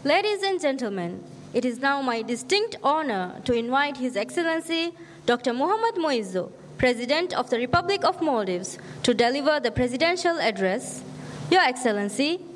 Ladies and gentlemen, it is now my distinct honor to invite His Excellency Dr. Muhammad Moizzu, President of the Republic of Maldives, to deliver the presidential address. Your Excellency,